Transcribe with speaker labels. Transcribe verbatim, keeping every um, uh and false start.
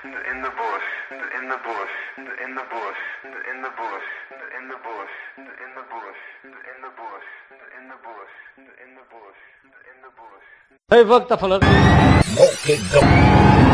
Speaker 1: in the bush, in the bush, in the bush, in the bush, in the bush, in the bush, in the bush, in the bush, in the bush, in the bush.
Speaker 2: Hey, vakt afalır.